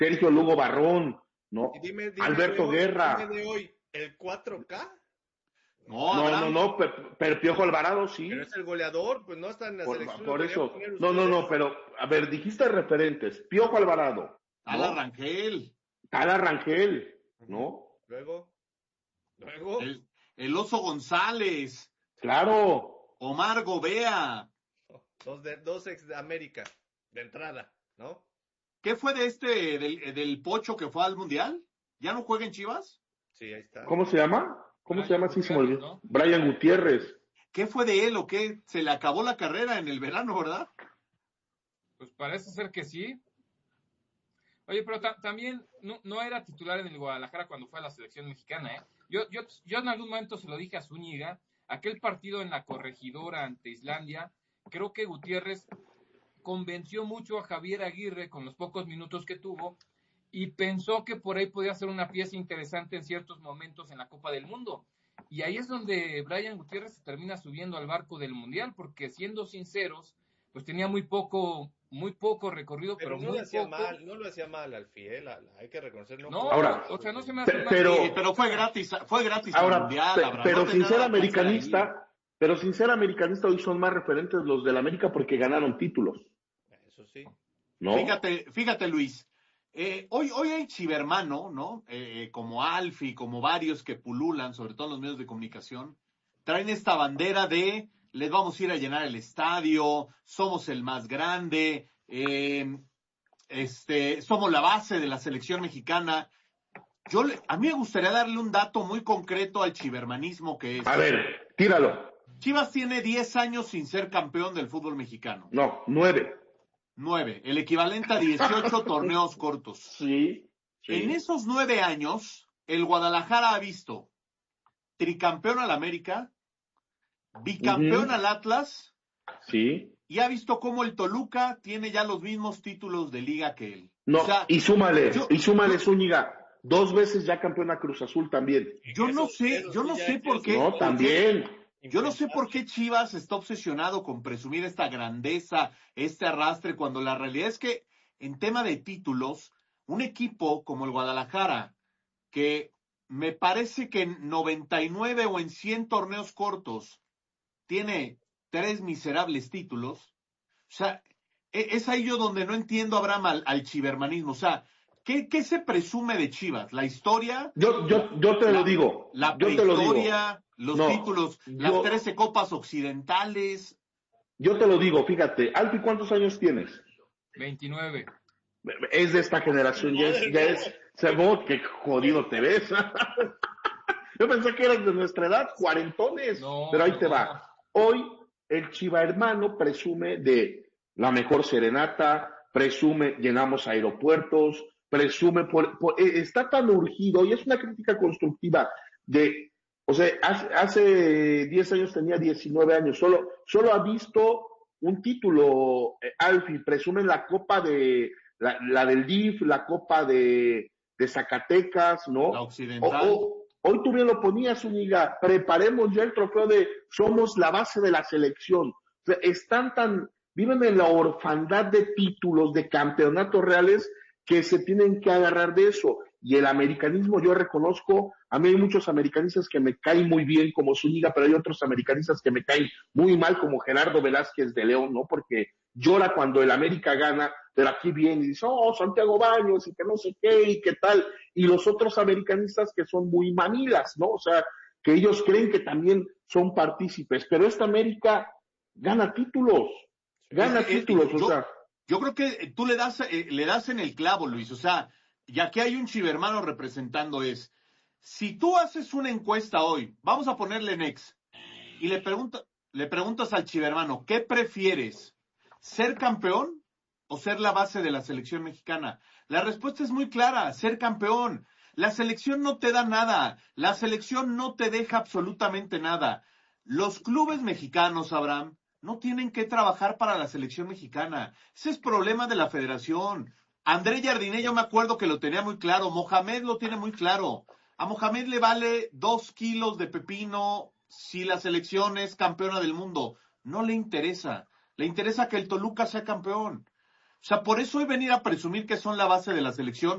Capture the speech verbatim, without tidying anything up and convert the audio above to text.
Sergio Lugo Barrón, ¿no? Y dime, dime Alberto de hoy, Guerra. Dime de hoy, ¿el cuatro K? No, no, no, no, pero Piojo Alvarado sí. Pero es el goleador, pues no está en la por, selección. por eso. No, no, no, pero, a ver, dijiste referentes. Piojo Alvarado. Tala ¿no? Rangel. Tala Rangel, ¿no? Luego. Luego. El, el Oso González. Claro. Omar Gobea. Dos, de, dos ex de América, de entrada, ¿no? ¿Qué fue de este, del, del Pocho que fue al Mundial? ¿Ya no juega en Chivas? Sí, ahí está. ¿Cómo se llama? ¿Cómo Brian se llama? Sí, se me olvidó. ¿no? Brian Gutiérrez. ¿Qué fue de él o qué? Se le acabó la carrera en el verano, ¿verdad? Pues parece ser que sí. Oye, pero ta- también no, no era titular en el Guadalajara cuando fue a la selección mexicana, ¿eh? Yo, yo, yo en algún momento se lo dije a Zúñiga, aquel partido en la Corregidora ante Islandia, creo que Gutiérrez convenció mucho a Javier Aguirre con los pocos minutos que tuvo y pensó que por ahí podía ser una pieza interesante en ciertos momentos en la Copa del Mundo. Y ahí es donde Brian Gutiérrez se termina subiendo al barco del Mundial, porque siendo sinceros, pues tenía muy poco, muy poco recorrido, pero, pero no muy lo hacía poco. mal, no lo hacía mal al fiel, hay que reconocerlo. No, ahora, o sea, no se me hace pe- mal. pero, Sí, pero fue gratis, fue gratis ahora, el Mundial, pe- Abraham, pero no sin ser americanista, ahí. pero sin ser americanista hoy son más referentes los del América porque ganaron títulos. Eso sí. ¿No? Fíjate, fíjate Luis, eh, hoy, hoy hay chivermano, ¿no? Eh, como Alfi, como varios que pululan, sobre todo en los medios de comunicación, traen esta bandera de les vamos a ir a llenar el estadio, somos el más grande, eh, este, somos la base de la selección mexicana. Yo le, a mí me gustaría darle un dato muy concreto al chivermanismo que es. A ver, tíralo. Chivas tiene diez años sin ser campeón del fútbol mexicano. No, nueve. Nueve, el equivalente a dieciocho torneos cortos. Sí, sí. En esos nueve años, el Guadalajara ha visto tricampeón al América, bicampeón uh-huh. al Atlas, sí. y ha visto cómo el Toluca tiene ya los mismos títulos de liga que él. No, o sea, y súmale, yo, y súmale, yo, Zúñiga, dos veces ya campeona Cruz Azul también. Yo eso, no sé, yo no sé por qué. No, también. Yo no sé por qué Chivas está obsesionado con presumir esta grandeza, este arrastre, cuando la realidad es que en tema de títulos, un equipo como el Guadalajara, que me parece que en noventa y nueve o en cien torneos cortos tiene tres miserables títulos, o sea, es ahí yo donde no entiendo, Abraham, al, al chivermanismo. O sea, ¿qué, qué se presume de Chivas? ¿La historia? Yo, yo, yo te la, lo digo. La yo te lo digo. Los no, títulos, yo, las trece copas occidentales. Yo te lo digo, fíjate. Alpi, ¿cuántos años tienes? veintinueve. Es de esta generación, ya es, ya es, sabemos que jodido te ves. Yo pensé que eras de nuestra edad, cuarentones, no, pero ahí te no. va. Hoy, el Chiva hermano presume de la mejor serenata, presume, llenamos aeropuertos, presume, por, por, está tan urgido, y es una crítica constructiva de, o sea, hace, hace diez años tenía diecinueve años, solo, solo ha visto un título, eh, Alfi, presume la copa de, la, la del D I F, la copa de, de Zacatecas, ¿no? La occidental. O, o, hoy tú bien lo ponías, Zúñiga, preparemos ya el trofeo de somos la base de la selección. O sea, están tan, viven en la orfandad de títulos, de campeonatos reales, que se tienen que agarrar de eso. Y el americanismo, yo reconozco, a mí hay muchos americanistas que me caen muy bien como Zúñiga, pero hay otros americanistas que me caen muy mal como Gerardo Velázquez de León, ¿no? Porque llora cuando el América gana, pero aquí viene y dice, oh, Santiago Baños, y que no sé qué, y qué tal. Y los otros americanistas que son muy mamilas, ¿no? O sea, que ellos creen que también son partícipes, pero esta América gana títulos, gana es que, títulos, es, o yo, sea. Yo creo que tú le das, eh, le das en el clavo, Luis, o sea, ya que hay un chivermano representando es, si tú haces una encuesta hoy, vamos a ponerle Nex, y le pregunta, le preguntas al chivermano, ¿qué prefieres? ¿Ser campeón o ser la base de la selección mexicana? La respuesta es muy clara, ser campeón. La selección no te da nada, la selección no te deja absolutamente nada. Los clubes mexicanos, Abraham, no tienen que trabajar para la selección mexicana. Ese es problema de la federación. André Jardiné, yo me acuerdo que lo tenía muy claro. Mohamed lo tiene muy claro. A Mohamed le vale dos kilos de pepino si la selección es campeona del mundo. No le interesa. Le interesa que el Toluca sea campeón. O sea, por eso hoy venir a presumir que son la base de la selección